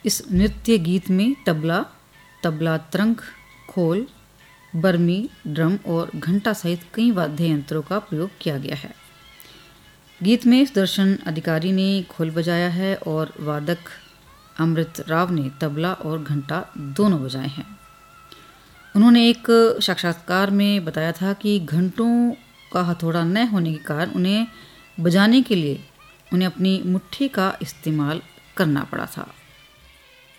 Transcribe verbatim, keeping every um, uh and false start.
इस नृत्य गीत में तबला, तबला तरंग, खोल, बर्मी, ड्रम और घंटा सहित कई वाद्य यंत्रों का प्रयोग किया गया है। गीत में सुदर्शन अधिकारी ने खोल बजाया है और वादक अमृत राव ने तबला और घंटा दोनों बजाए हैं। उन्होंने एक साक्षात्कार में बताया था कि घंटों का हथौड़ा न होने के कारण उन्हें बजाने के लिए उन्हें अपनी मुट्ठी का इस्तेमाल करना पड़ा था।